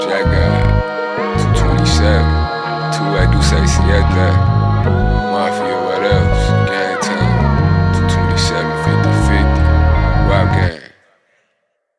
Jack got 227, 2 I do say siete, Mafia.